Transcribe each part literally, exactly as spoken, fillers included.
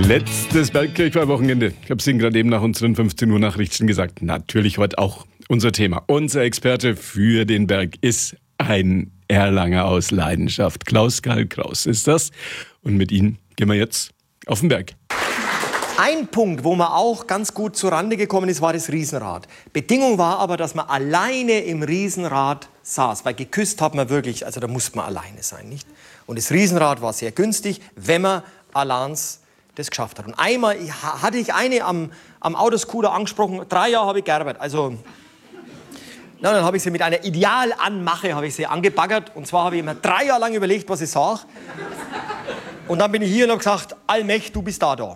Letztes Bergkirchweih-Wochenende. Ich habe es Ihnen gerade eben nach unseren fünfzehn Uhr Nachrichten gesagt. Natürlich heute auch unser Thema. Unser Experte für den Berg ist ein Erlanger aus Leidenschaft. Klaus-Karl Kraus ist das. Und mit ihm gehen wir jetzt auf den Berg. Ein Punkt, wo man auch ganz gut zurande gekommen ist, war das Riesenrad. Bedingung war aber, dass man alleine im Riesenrad saß. Weil geküsst hat man wirklich, also da musste man alleine sein, nicht? Und das Riesenrad war sehr günstig, wenn man allein das geschafft hat. Und einmal hatte ich eine am, am Autoscooter angesprochen, drei Jahre habe ich gearbeitet. Also, na, dann habe ich sie mit einer Idealanmache habe ich sie angebaggert. Und zwar habe ich mir drei Jahre lang überlegt, was ich sage. Und dann bin ich hier und habe gesagt, Allmächt, du bist da, da.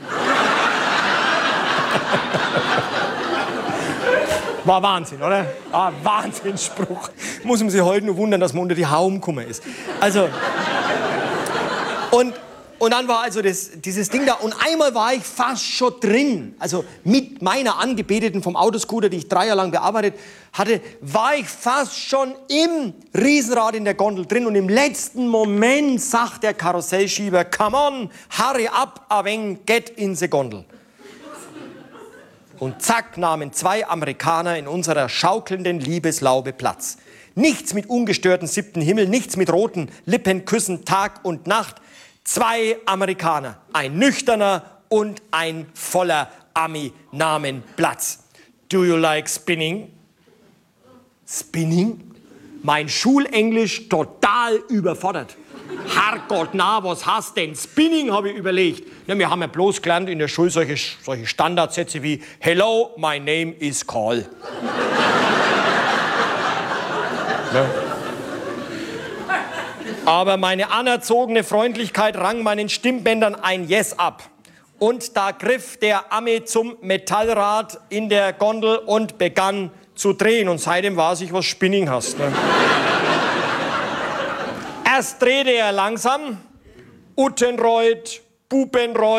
War Wahnsinn, oder? Ah, Wahnsinnsspruch. Muss man sich heute nur wundern, dass man unter die Haube gekommen ist. Also, und, und dann war also das, dieses Ding da. Und einmal war ich fast schon drin. Also mit meiner Angebeteten vom Autoscooter, die ich drei Jahre lang bearbeitet hatte, war ich fast schon im Riesenrad in der Gondel drin. Und im letzten Moment sagt der Karussellschieber, come on, hurry up, a wenig, get in the Gondel. Und zack, nahmen zwei Amerikaner in unserer schaukelnden Liebeslaube Platz. Nichts mit ungestörten siebten Himmel, nichts mit roten Lippen küssen Tag und Nacht. Zwei Amerikaner, ein nüchterner und ein voller Ami nahmen Platz. Do you like spinning? Spinning? Mein Schulenglisch total überfordert. Herrgott, na, was hast denn? Spinning, habe ich überlegt. Ja, wir haben ja bloß gelernt in der Schule solche, solche Standardsätze wie Hello, my name is Carl. Ja. Aber meine anerzogene Freundlichkeit rang meinen Stimmbändern ein Yes ab. Und da griff der Ami zum Metallrad in der Gondel und begann zu drehen. Und seitdem weiß ich, was Spinning heißt. Ne? Erst drehte er langsam, Uttenreuth, Bubenreuth.